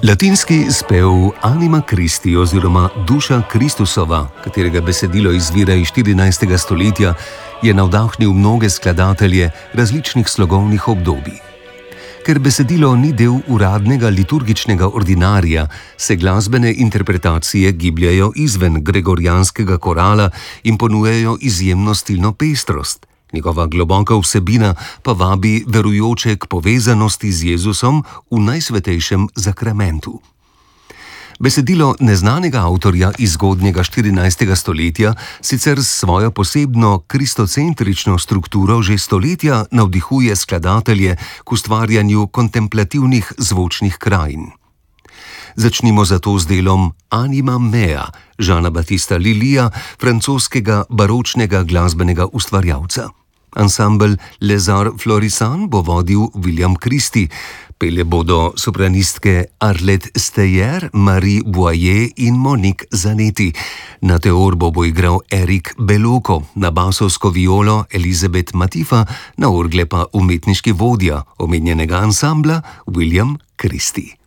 Latinski spev Anima Christi oziroma Duša Kristusova, katerega besedilo izvira iz 14. stoletja, je navdahnil mnoge skladatelje različnih slogovnih obdobij. Ker besedilo ni del uradnega liturgičnega ordinarija, se glasbene interpretacije gibljajo izven gregorijanskega korala in ponujajo izjemno stilno pestrost. Njegova globoka vsebina pa vabi verujoče k povezanosti z Jezusom v najsvetejšem zakramentu. Besedilo neznanega avtorja iz zgodnjega 14. stoletja sicer s svojo posebno kristocentrično strukturo že stoletja navdihuje skladatelje k ustvarjanju kontemplativnih zvočnih krajin. Začnimo zato z delom Anima mea Jeana Baptista Lullyja, francoskega baročnega glasbenega ustvarjalca. Ansambel Les Arts Florissants bo vodil William Christie, pele bodo sopranistke Arlette Steyer, Marie Boyer in Monique Zanetti. Na teorbo bo igral Eric Belloco, na basovsko violo Elizabeth Matifa, na orgle pa umetniški vodja omenjenega ansambla William Christie.